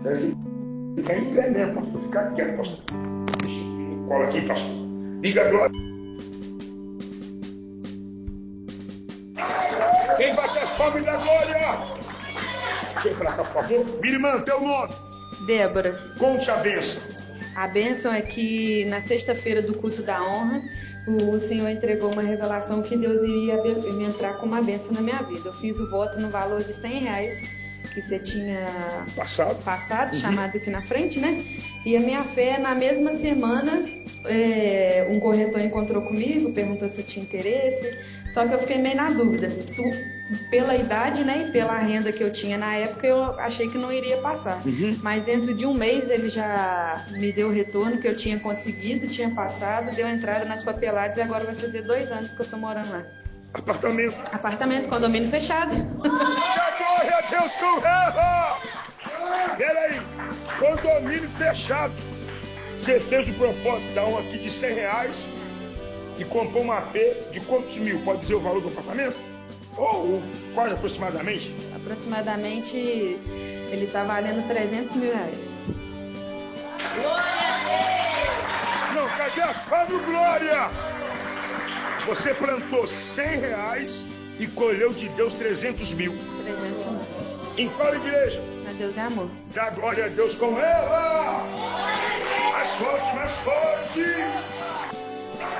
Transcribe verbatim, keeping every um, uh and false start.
Deve ficar em pé mesmo, pastor. Ficar quieto, pastor. Deixa eu cola aqui, pastor. Diga glória. Quem vai ter as palmas da glória? Chega pra cá, por favor. Minha irmã, teu nome? Débora. Conte a bênção. A bênção é que na sexta-feira do culto da honra, o Senhor entregou uma revelação que Deus iria me entrar com uma bênção na minha vida. Eu fiz o voto no valor de cem reais que você tinha Passado, passado uhum. chamado aqui na frente, né? E a minha fé, na mesma semana, é, um corretor encontrou comigo, perguntou se eu tinha interesse, só que eu fiquei meio na dúvida. Tu, pela idade, né, e pela renda que eu tinha na época, eu achei que não iria passar. Uhum. Mas dentro de um mês ele já me deu o retorno que eu tinha conseguido, tinha passado, deu entrada nas papeladas e agora vai fazer dois anos que eu tô morando lá. Apartamento. Apartamento, condomínio fechado. Glória a Deus com ela! Peraí, condomínio fechado. Você fez o propósito da honra aqui de cem reais e comprou um A P de quantos mil? Pode dizer o valor do apartamento? Ou, ou quase aproximadamente? Aproximadamente, ele tá valendo trezentos mil reais. Não, cadê as palmas, glória? Você plantou cem reais e colheu de Deus trezentos mil. trezentos mil. Em qual igreja? Na Deus é amor. Dá glória a Deus com ela! Mais forte, mais forte!